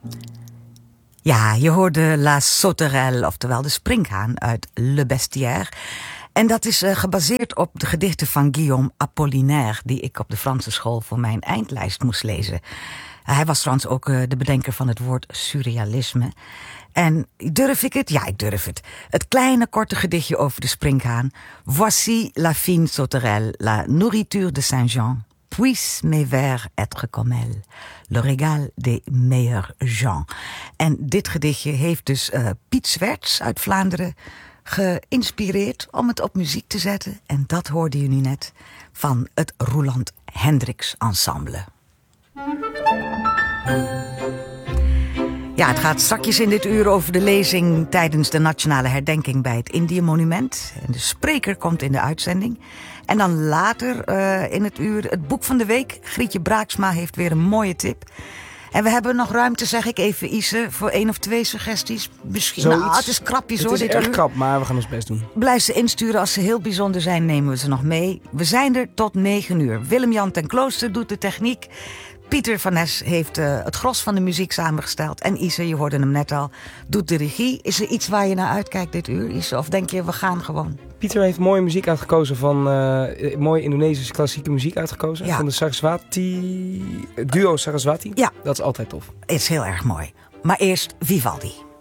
Ja, je hoorde La Sauterelle, oftewel de springhaan uit Le Bestiaire. En dat is gebaseerd op de gedichten van Guillaume Apollinaire, die ik op de Franse school voor mijn eindlijst moest lezen. Hij was trouwens ook de bedenker van het woord surrealisme. En durf ik het? Ja, ik durf het. Het kleine korte gedichtje over de springhaan. Voici la fine sauterelle, la nourriture de Saint-Jean. Puisse mes vers être comme elle, le régal des meilleurs gens. En dit gedichtje heeft dus Piet Zwerts uit Vlaanderen geïnspireerd om het op muziek te zetten. En dat hoorde je nu net van het Roeland Hendricks Ensemble. Ja, het gaat straks in dit uur over de lezing tijdens de nationale herdenking bij het Indië-monument. En de spreker komt in de uitzending. En dan later in het uur het boek van de week. Grietje Braaksma heeft weer een mooie tip. En we hebben nog ruimte, zeg ik even, Ise, voor 1 of 2 suggesties. Misschien, nou, het is krapjes hoor, dit uur. Het is erg krap, maar we gaan ons best doen. Blijf ze insturen. Als ze heel bijzonder zijn, nemen we ze nog mee. We zijn er tot 9 uur. Willem-Jan ten Klooster doet de techniek. Pieter van Nes heeft het gros van de muziek samengesteld. En Ise, je hoorde hem net al, doet de regie. Is er iets waar je naar uitkijkt dit uur, Ise? Of denk je, we gaan gewoon? Pieter heeft mooie muziek uitgekozen van mooie Indonesische klassieke muziek uitgekozen. Ja. Van de Saraswati, duo Saraswati. Ja. Dat is altijd tof. Het is heel erg mooi. Maar eerst Vivaldi.